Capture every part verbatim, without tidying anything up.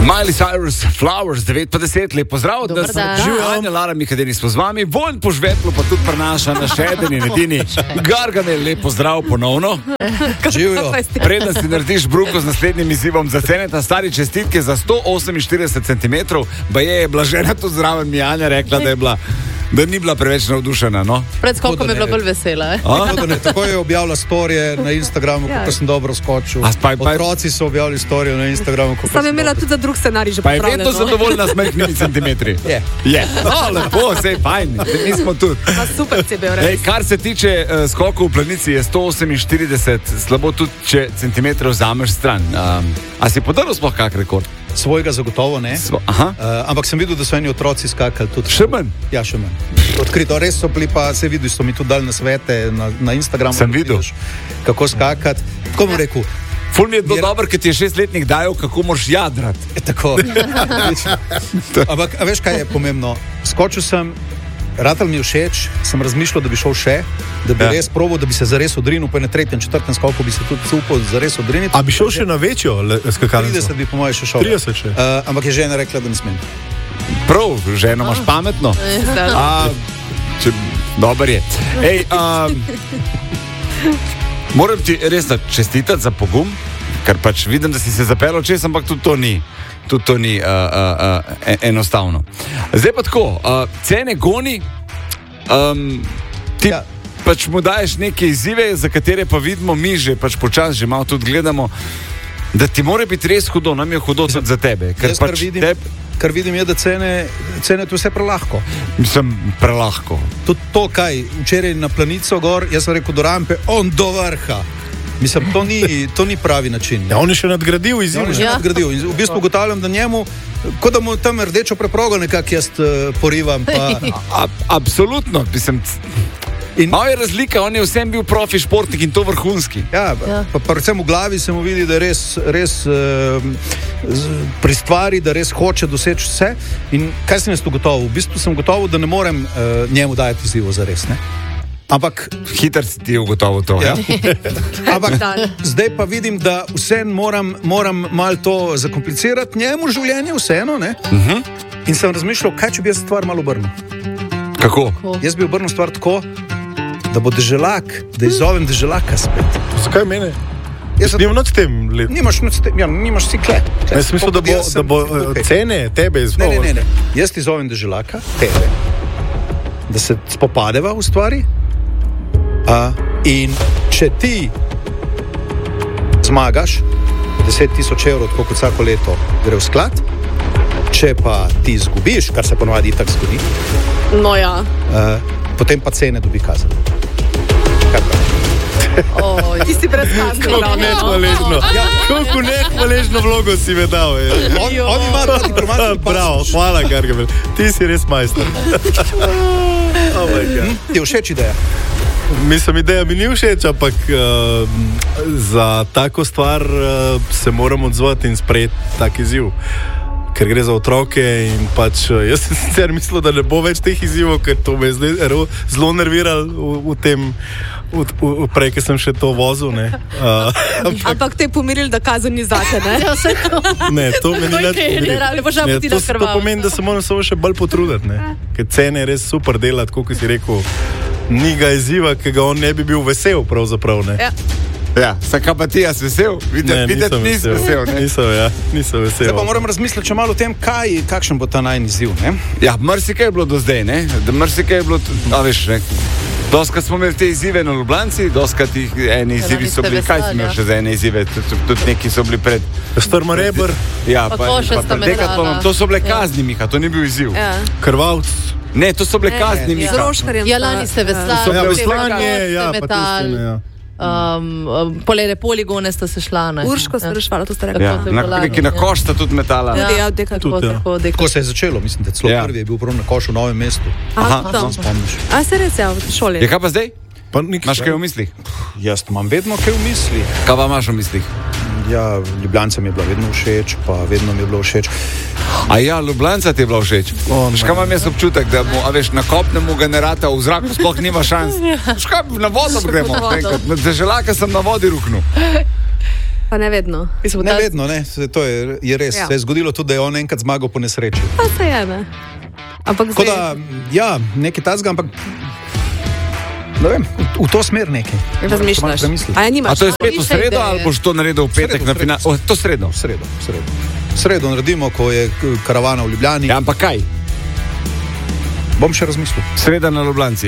Miley Cyrus, Flowers, devet pa deset, lep pozdrav, Dobar da sem dan. živel, Anja, Lara, Mikadeni smo z vami, vonj po žvetlu pa tudi prenaša na še eden in edini Gargamel, lep pozdrav ponovno. Živijo. Preden si narediš bruko z naslednjim izzivom za ceneta, stari čestitke za sto oseminštirideset centimetrov, baje je Blažena tu zraven mi Anja rekla, da je bila da ni bila preveč navdušena, no? Pred skokom je bila bolj vesela. Tako je objavila storije na Instagramu, Ja. kako sem dobro skočil. A spaj- pa- Otroci so objavili storije na Instagramu, kako Sam je sem imela dobro. tudi za drug scenarij že Pa je vedno pripravljeno. zadovoljna s majhnimi centimetri. Je. Je. No, lepo, sej, fajn, mi smo tudi. Pa super si bil, Ej, res. kar se tiče uh, skokov v planici, je sto oseminštirideset, slabo tudi, če centimetrov vzameš stran. Um, a si podaril sploh kak rekord? Svojega zagotovo ne. Svo, aha. Uh, ampak sem videl, da so eni otroci skakali tudi. Še manj? Ja, še manj. Odkrito, res so bili pa, se vidi, so mi tudi dali na svete, na, na Instagramu. Sem videl. vidiš, kako skakati. Tako bom rekel, Ful mi je bilo Mir- dobro, ker ti je šestletnik dajal, kako moraš jadrati. je tako. Ampak, a veš, kaj je pomembno? Skočil sem, ratal mi je všeč, sem razmišljal, da bi šel še, da bi Ja. ja. res proval, da bi se zares odrinil, po enem tretjem, četrtem skoku bi se tudi upal zares odriniti. A bi šel še na večjo le- skakalnico? trideset bi po mojem še šel. trideset še. Uh, ampak je žena rekla, da ne smem. Prav, ženo imaš pametno. A, če, dober je. Ej, um, moram ti res čestitati za pogum, ker pač vidim, da si se zapeljal čez, ampak tudi to ni. Tudi to ni uh, uh, uh, enostavno. Zdaj pa tako, uh, cene goni, um, ti ja. Ja. pač mu daješ neke izzive, za katere pa vidimo mi že pač počas, že malo tudi gledamo, da ti mora biti res hudo, nam je hudo tudi za tebe. Ker Jaz kar pač vidim, teb, kar vidim je, da cene, cene tu vse prelahko. mislim, prelahko. Tudi to, kaj včeraj na planico gor, jaz sem rekel do rampe, on do vrha. Mislim, to ni, to ni pravi način. Ja, on je še nadgradil izziv. On je že Ja. nadgradil. In v bistvu ugotavljam, da njemu, kot da mu tam rdečo preprogo nekako jaz uh, porivam. Pa, A, absolutno, mislim. In- Malo je razlika, on je vsem bil profi športnik in to vrhunski. ja, Ja. pa, pa predvsem v glavi se mu vidi, da je res, res uh, pri stvari, da res hoče doseči vse. In kaj sem jaz ugotovil? V bistvu sem ugotovil, da ne morem uh, njemu dajati izzivo za res. Ne? Ampak Hiter si ti ugotovil to. Ja. Ja. Ampak zdaj pa vidim, da vseeno moram, moram malo to zakomplicirati njemu življenje, vseeno. Uh -huh. In sem razmišljal, kaj če bi jaz stvar malo obrnil. Kako? Jaz bi obrnil stvar tako, da bo deželak, da izzovem deželaka spet. Zakaj mene? Jaz sem, Nimam noč s tem let. nimaš, nič s tem- ja, nimaš si kle. kle. Jaz sem mislil, da bo, Jaz da sem bo tukaj. eh, cene tebe Ne, izvolil. ne, ne, ne. Jaz ti zovem deželaka, tebe, da se spopadeva v stvari. A, in če ti zmagaš, deset tisoč evrov, tako kot vsako leto, gre v sklad. Če pa ti izgubiš, kar se ponovadi tako zgodi, No ja. uh, potem pa cene dobi kazen. Kaj praviš? Ti si brez kazni. Kako nehvaležno. Kako nehvaležno vlogo si me dal. je. On, on ima ta diplomatski Bravo, pasoš. hvala, Gargamel. Ti si res majster. Oh my God. Ti je všeč ideja? Mislim, ideja mi ni všeč, ampak uh, za tako stvar uh, se moram odzvati in sprejeti tak izziv. Ker gre za otroke in pač uh, jaz sem sicer mislil, da ne bo več teh izzivov, ker to me je zdaj ero- zelo nerviral v, v tem, v, v, prej, ker sem še to vozil. Ne, uh, ampak, Ampak te je pomirili, da kazen ni zate, ne? Ja, vse to. ne to me ni Okej, nič pomirilo. ne rabi, boš žal Ne, poti to, na to krvavo. pomeni, da se moram samo še bolj potruditi. ne. Ker cene je res super delati, kot si rekel. Ni ga izziva, ki ga on ne bi bil vesel. Pravzaprav, ne. Ja. Ja, sakaj pa ti jaz vesel? Videti, videti nisi vesel, ne? Nisem, ja, nisem vesel. Zdaj pa moram razmisliti še malo o tem, kaj, kakšen bo ta najni izziv. Ne? Ja, marsikaj je bilo do zdaj, ne? Da marsikaj je bilo, a veš, ne? Doskrat smo imeli te izzive na Ljubljanci, doskrat jih eni izzivi so niste bili, kaj si veslali, imel ja. še za ene izzive, tudi, tudi neki so bili pred... Strma rebr, Ja, Pa pa, koše pa sta pred dekatlonom, metala. to so bile Ja. kazni, Miha, to ni bil izziv. Ja. krvavc. Ne, to so bile kazni, Z Miha. roškarjem. Ja, lani ste veslali, So Ja, bile ste veslanje, ste ja, pa metali, tiste, ja. um, um, polere poligone ste se šla. Ne? Urško ste Ja. rešvala, to ste rekli. Ja, Tako je na, bilo lani, neki na ja. koš sta tudi metala. Ja. Ja, Ja, dekad. tako, Tudi, ja. tako, dekad. Tako se je začelo, mislim, da celo Ja. ja. prvi je bil prav na košu v Novem mestu. Aha, Aha, tam. Spomniš? A se res, ja, v šoli. Je kaj pa zdaj? Pa nik- Imaš kaj v mislih? Jaz imam vedno kaj v mislih. Kaj pa imaš v mislih? Ja, Ljubljancem je bila vedno všeč, pa vedno mi je bilo všeč. A ja, Ljubljanca ti je bila všeč. O, ne. Škaj imam jaz občutek, da mu, a veš, na kopnemu generata v zraku sploh nima šans. Škaj, na vodo gremo. enkrat. Na deželaka sem na vodi ruknil. Pa ne vedno. Mislim, Ne ta- vedno, ne, se- to je, je res. Ja. Se je zgodilo tudi, da je on enkrat zmagal po nesreči. Pa se je, ne. Ampak Tako zdaj, da, ja, nekaj tazga, ampak ne vem, v, v to smer nekaj. razmišljaš. Premisli. A ja, nimaš. A to je spet v Više sredo ideje. ali boš to naredil v petek Sredo, na sredo. finalu? Oh, to sredo. V sredo, v sredo. V sredo naredimo, ko je k- karavana v Ljubljani. Ja, ampak kaj? Bom še razmislil. Sreda na Ljubljanci.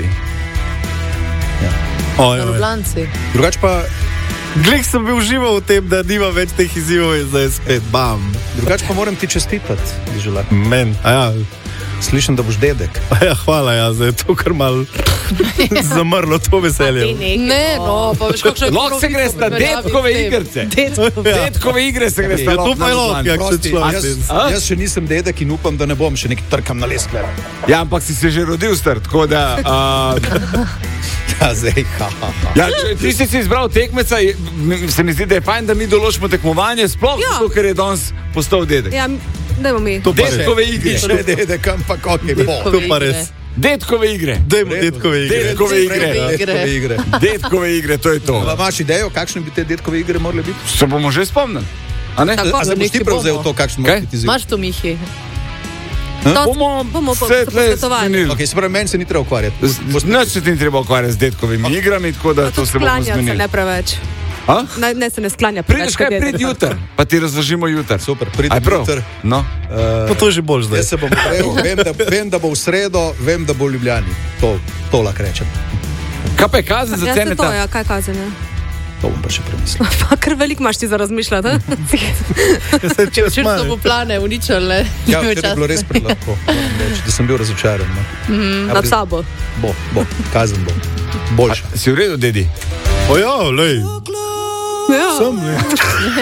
Oj, Na oj. Ljubljanci. Drugač pa, Glej, sem bil užival v tem, da nima več teh izzivov in zdaj spet bam. drugač pa moram ti čestitati, Želar. Men, a ja, Slišim, da boš dedek. a ja, hvala, ja, zdaj je to kar mal zamrlo, to veselje. Ne, no, pa veš, kakšno je Lahko se greš na detkove igrice. Detkove igre se greš na Ja, to pa je lahko, ja, če Prosti, človek. jaz, A? jaz še nisem dedek in upam, da ne bom še nekaj trkam na lestve. Ja, ampak si se že rodil star, tako da... Uh, Ja, zdaj, ha, ha, ha. ja, če- ti si si izbral tekmeca, je- m- se mi zdi, da je fajn, da mi določimo tekmovanje, sploh Ja. zato, ker je danes postal dedek. Ja, dajmo mi. To pa res. Detkove igre. Še dedek, ampak ok, bo. To pa res. Detkove igre. Dajmo detkove igre. Detkove igre. Detkove igre. Detkove igre, to je to. Pa imaš idejo, kakšne bi te detkove igre morale biti? Se bomo že spomnili. A ne? Tako. A se boš ti nekaj prevzel bomo. to, kakšen Kaj? mora biti izziv? Imaš to, Mihi? Bomo, bomo po- se se tle posvetovali. zmenili. Ok, se pravi, meni se ni treba ukvarjati. Z- Nič se ti ni treba ukvarjati z detkovimi igrami, tako da to se bomo Sklanja se zmenili. ne preveč. A? Ne, ne se ne sklanja Prideš preveč. kaj, kot prid dedek. jutr, pa ti razložimo jutr. Super, pridem Aj prav? jutr. No. Pa to je že bolj zdaj. Jaz se bom prijel, vem, da, vem, da bo v sredo, vem, da bo v Ljubljani. To, to lahko rečem. Kaj pa je kazen za Ja, se to, ceneta? ja, kaj kazen je. To bom pa še premislil. Pa kar veliko imaš ti za razmišljati. a? Če so mu plane uničile. Ja, to je bilo res prelahko, moram reči, da sem bil razočaran. No. Mm, Ja, nad pri- sabo. Bo, bo, kazen bo. Boljša. Si v redu, dedi? O ja, lej. Ja. Sem, ne.